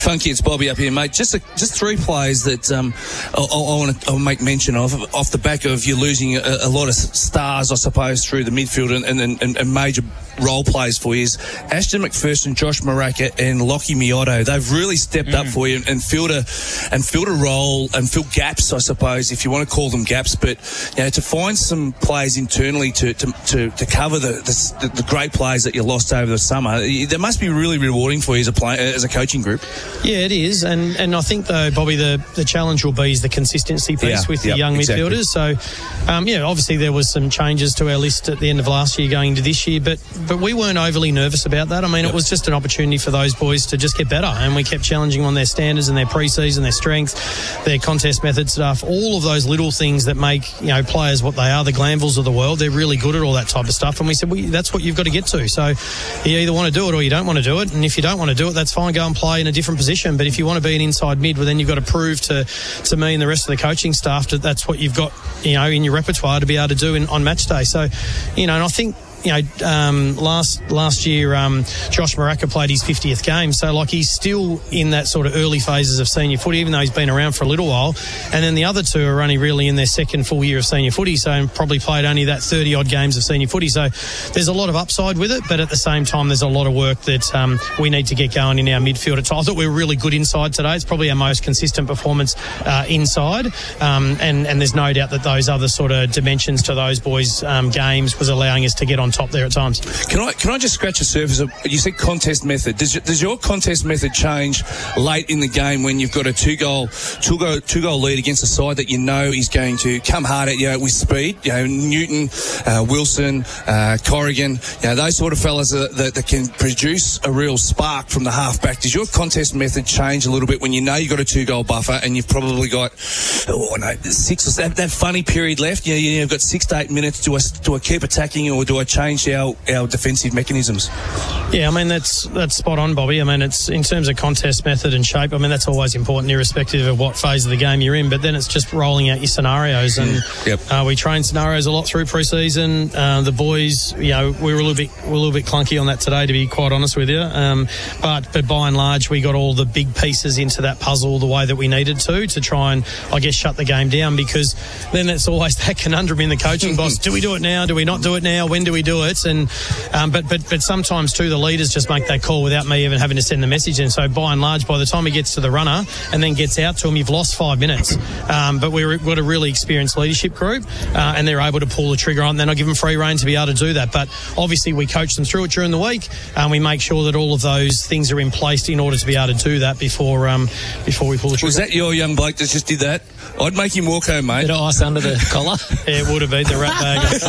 Funky, it's Bobby up here, mate. Just three players that I'll make mention of off the back of you losing a lot of stars, I suppose, through the midfield and major role players for you is Ashton McPherson, Josh Maraka and Lockie Mioto. They've really stepped up for you and filled a role and filled gaps, I suppose, if you want to call them gaps. But to find some players internally to cover the great players that you lost over the summer, that must be really rewarding for you as a coaching group. Yeah, it is, and I think though, Bobby, the challenge will be is the consistency piece with the young midfielders. So, obviously there was some changes to our list at the end of last year going into this year, but we weren't overly nervous about that. I mean, it was just an opportunity for those boys to just get better, and we kept challenging them on their standards and their pre-season, their strength, their contest method stuff, all of those little things that make players what they are, the Glanvilles of the world. They're really good at all that type of stuff, and we said that's what you've got to get to. So you either want to do it or you don't want to do it, and if you don't want to do it, that's fine. Go and play in a different position. But if you want to be an inside mid, well, then you've got to prove to me and the rest of the coaching staff that that's what you've got, in your repertoire to be able to do on match day. So, and I think, last year, Josh Maraka played his 50th game. So, he's still in that sort of early phases of senior footy, even though he's been around for a little while. And then the other two are only really in their second full year of senior footy, so probably played only that 30-odd games of senior footy. So, there's a lot of upside with it, but at the same time, there's a lot of work that we need to get going in our midfield. I thought we were really good inside today. It's probably our most consistent performance inside. And there's no doubt that those other sort of dimensions to those boys' games was allowing us to get on top there at times. Can I just scratch the surface of, you said contest method. Does your contest method change late in the game when you've got a two goal lead against a side that is going to come hard at you with speed? Newton, Wilson, Corrigan, those sort of fellas that can produce a real spark from the half-back. Does your contest method change a little bit when you've got a 2-goal buffer and you've probably got 6 or that funny period left? You've got 6 to 8 minutes. Do I keep attacking or do I change our defensive mechanisms? Yeah, I mean, that's spot on, Bobby. I mean, it's in terms of contest method and shape, I mean, that's always important irrespective of what phase of the game you're in, but then it's just rolling out your scenarios, and we train scenarios a lot through pre-season. The boys, we were a little bit clunky on that today, to be quite honest with you, but by and large we got all the big pieces into that puzzle the way that we needed to try and, I guess, shut the game down, because then it's always that conundrum in the coaching box. Do we do it now? Do we not do it now? When do we do it? And but sometimes too, the leaders just make that call without me even having to send the message in. So by and large, by the time he gets to the runner and then gets out to him, you've lost 5 minutes. But we've got a really experienced leadership group, and they're able to pull the trigger on. Then I give them free rein to be able to do that. But obviously we coach them through it during the week, and we make sure that all of those things are in place in order to be able to do that before we pull the trigger. Was that your young bloke that just did that? I'd make him walk home, mate. Bit of ice under the collar. Yeah, it would have been the rat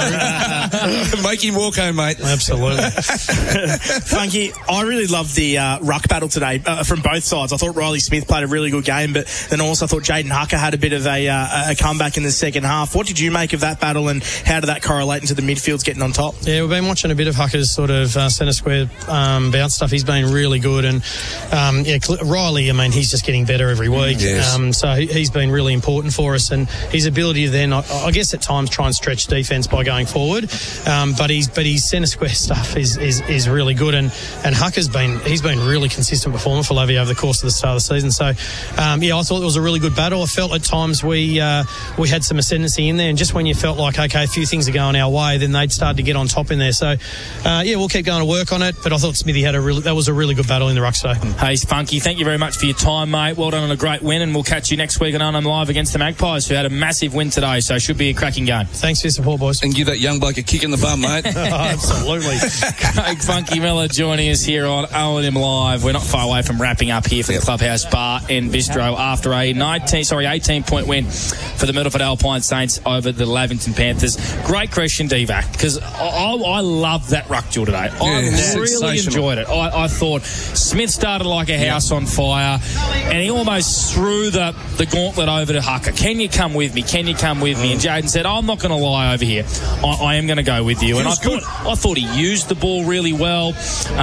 bag. Make him walk home, mate. Absolutely. Funky, I really loved the ruck battle today from both sides. I thought Riley Smith played a really good game, but then also I thought Jaden Hucker had a bit of a comeback in the second half. What did you make of that battle, and how did that correlate into the midfields getting on top? Yeah, we've been watching a bit of Hucker's sort of centre square bounce stuff. He's been really good, and Riley, I mean, he's just getting better every week. Yes. So he's been really important for us, and his ability to then, I guess, at times try and stretch defence by going forward. But his centre square stuff is really good, and Hucker's been really consistent performer for Lavie over the course of the start of the season. So I thought it was a really good battle. I felt at times we had some ascendancy in there, and just when you felt like, okay, a few things are going our way, then they'd start to get on top in there. So we'll keep going to work on it, but I thought Smithy that was a really good battle in the ruck today. Hey, Funky, thank you very much for your time, mate. Well done on a great win, and we'll catch you next week on I'm Live against the Magpies, who had a massive win today, so should be a cracking game. Thanks for your support, boys. And give that young bloke a kick in the bum, mate. Absolutely. Craig Funky Miller joining us here on O&M Live. We're not far away from wrapping up here for the Clubhouse Bar and Bistro after a 18-point win for the Middleford Alpine Saints over the Lavington Panthers. Great question, Divac, because I loved that ruck duel today. I really enjoyed it. I thought Smith started like a house on fire, and he almost threw the gauntlet over to Hucker. Can you come with me? Can you come with me? And Jaden said, I'm not going to lie over here. I am going to go with you. And I thought he used the ball really well.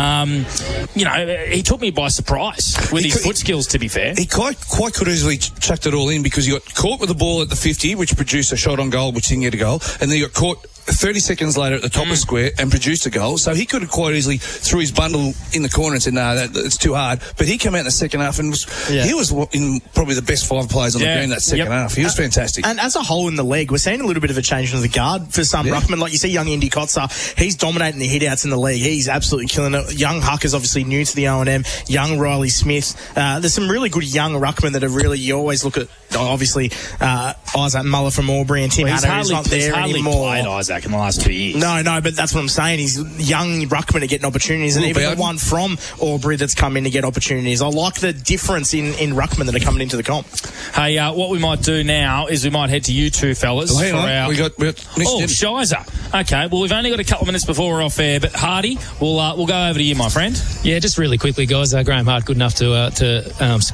He took me by surprise with his foot skills, to be fair. He quite could easily chucked it all in, because he got caught with the ball at the 50, which produced a shot on goal, which didn't get a goal, and then he got caught 30 seconds later at the top of square and produced a goal. So he could have quite easily threw his bundle in the corner and said, no, it's too hard. But he came out in the second half and he was in probably the best 5 players on the game that second half. He was fantastic. And as a whole in the league, we're seeing a little bit of a change in the guard for some ruckmen. Like you see young Indy Kotzer, he's dominating the hit-outs in the league. He's absolutely killing it. Young Hucker's obviously new to the O&M. Young Riley Smith. There's some really good young ruckmen that are really, you always look at, obviously, Isaac Muller from Aubrey and Tim Hatter, who's not there anymore. Played Isaac in the last 2 years. No, but that's what I'm saying. He's young ruckmen are getting opportunities, and even the one from Aubrey that's come in to get opportunities. I like the difference in ruckmen that are coming into the comp. Hey, what we might do now is we might head to you two fellas. Well, hang on. We got Shiza. Okay, well, we've only got a couple of minutes before we're off air, but Hardy, we'll go over to you, my friend. Yeah, just really quickly, guys. Graham Hart, good enough to